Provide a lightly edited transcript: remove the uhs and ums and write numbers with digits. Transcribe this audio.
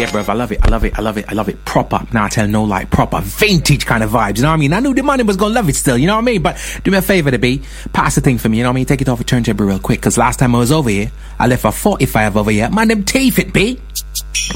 Yeah, bruv, I love it. Proper. Now I tell no like proper vintage kind of vibes, you know what I mean? I knew the money was gonna love it still, you know what I mean? But do me a favour to be, pass the thing for me, you know what I mean? Take it off a turntable real quick, cause last time I was over here, I left a 45 over here. Man, them teeth it, B.